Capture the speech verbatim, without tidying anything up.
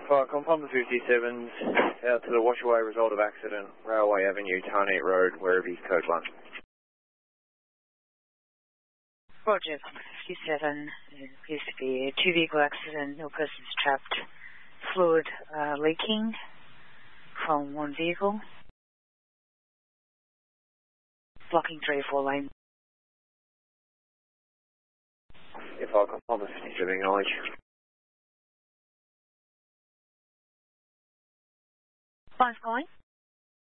Fire Compound fifty-sevens out to the Washaway result of accident, Railway Avenue, Tarneit Road, Werribee, code one. Roger, fifty-seven, it appears to be a two-vehicle accident, no persons trapped, fluid uh, leaking from one vehicle, blocking three or four lanes. Yeah, Fire Compound fifty-seven, acknowledge. Five calling.